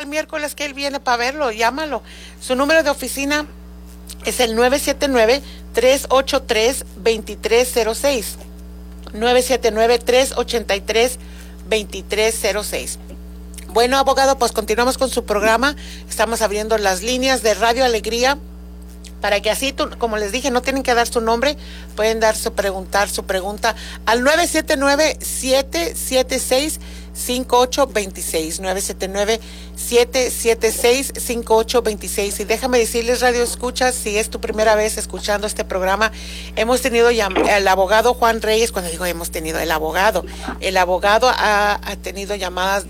el miércoles que él viene para verlo, llámalo. Su número de oficina es el 979-383-2306. 979-383-2306. Bueno, abogado, pues continuamos con su programa. Estamos abriendo las líneas de Radio Alegría para que así, como les dije, no tienen que dar su nombre, pueden dar su pregunta al 979-776-5826, 979-776-5826. Y déjame decirles, Radio Escuchas, si es tu primera vez escuchando este programa, hemos tenido el abogado Juan Reyes. Cuando digo hemos tenido, el abogado ha tenido llamadas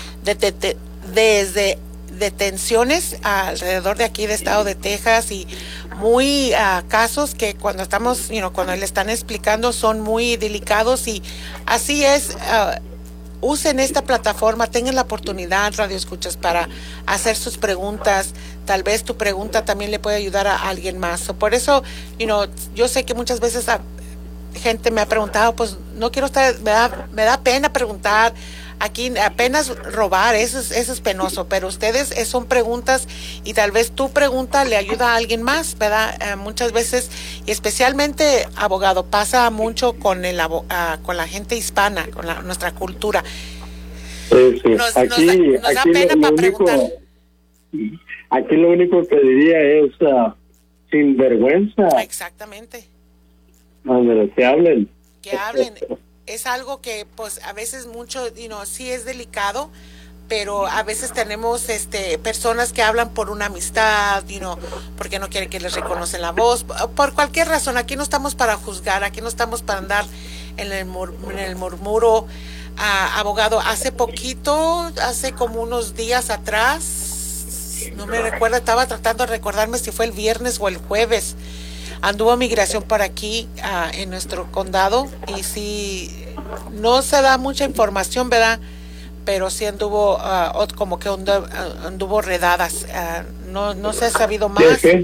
desde detenciones alrededor de aquí de estado de Texas, y muy casos que cuando cuando le están explicando son muy delicados, y así es. Usen esta plataforma, tengan la oportunidad, Radio Escuchas, para hacer sus preguntas. Tal vez tu pregunta también le puede ayudar a alguien más. Por eso, yo sé que muchas veces gente me ha preguntado, pues no quiero estar, me da pena preguntar. Aquí apenas robar, eso es penoso, pero ustedes son preguntas, y tal vez tu pregunta le ayuda a alguien más, ¿verdad? Muchas veces, y especialmente, abogado, pasa mucho con la gente hispana, con nuestra cultura. Sí. Nos da pena para preguntar. Aquí lo único que diría es sinvergüenza. Exactamente. Que hablen. Que hablen. Es algo que, pues, a veces mucho, sí es delicado, pero a veces tenemos personas que hablan por una amistad, porque no quieren que les reconocen la voz, por cualquier razón. Aquí no estamos para juzgar, aquí no estamos para andar en el murmuro. Abogado, hace como unos días atrás, no me recuerdo, estaba tratando de recordarme si fue el viernes o el jueves, anduvo migración por aquí en nuestro condado, y sí, no se da mucha información, ¿verdad? Pero sí anduvo anduvo redadas. No se ha sabido más. Sí.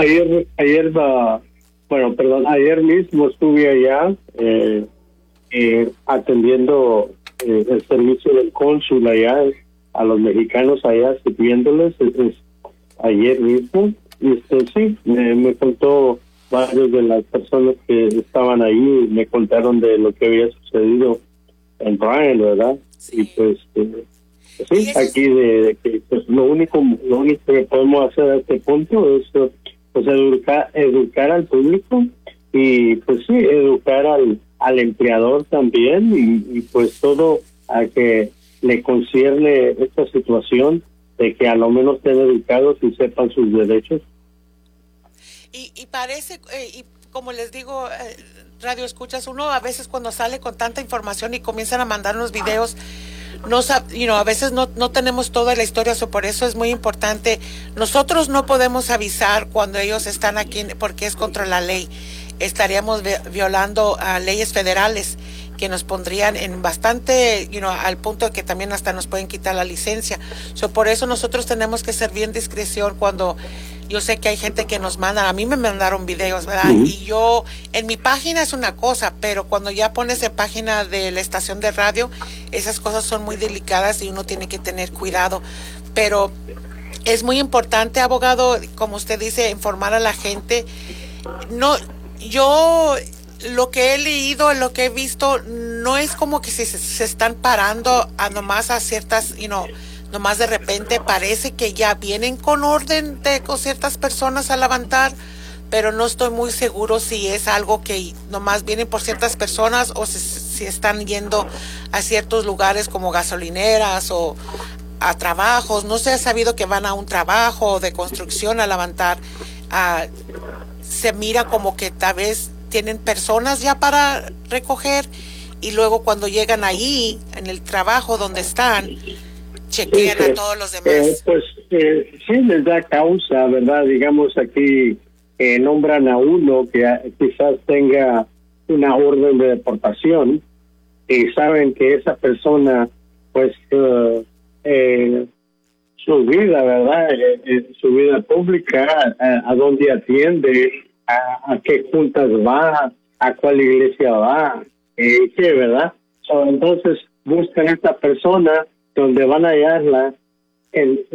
Ayer mismo estuve allá atendiendo el servicio del cónsul allá, a los mexicanos allá, sirviéndoles ayer mismo. Y sí, me contó varios de las personas que estaban ahí, me contaron de lo que había sucedido en Bryan, ¿verdad? Sí. Y pues sí, aquí de que pues lo único que podemos hacer a este punto es pues educar al público, y pues sí, educar al empleador también, y pues todo a que le concierne esta situación, de que a lo menos estén educados y sepan sus derechos. Y parece, y como les digo, Radio Escuchas, uno a veces cuando sale con tanta información y comienzan a mandarnos videos, a veces no tenemos toda la historia, por eso es muy importante. Nosotros no podemos avisar cuando ellos están aquí porque es contra la ley. Estaríamos violando leyes federales que nos pondrían en bastante, al punto de que también hasta nos pueden quitar la licencia. Por eso nosotros tenemos que ser bien discreción cuando... Yo sé que hay gente que nos manda, a mí me mandaron videos, ¿verdad? Uh-huh. Y yo, en mi página es una cosa, pero cuando ya pones en página de la estación de radio, esas cosas son muy delicadas y uno tiene que tener cuidado. Pero es muy importante, abogado, como usted dice, informar a la gente. Yo lo que he leído, lo que he visto, no es como que se están parando nomás a ciertas, nomás de repente parece que ya vienen con orden con ciertas personas a levantar, pero no estoy muy seguro si es algo que nomás vienen por ciertas personas o si están yendo a ciertos lugares como gasolineras o a trabajos. No se ha sabido que van a un trabajo de construcción a levantar. Se mira como que tal vez tienen personas ya para recoger, y luego cuando llegan ahí en el trabajo donde están, chequean a todos los demás. Sí les da causa, ¿verdad? Digamos aquí nombran a uno que quizás tenga una orden de deportación, y saben que esa persona, pues, su vida, ¿verdad? Su vida pública, a dónde atiende, a qué juntas va, a cuál iglesia va, qué, ¿verdad? Entonces buscan a esta persona donde van a hallarla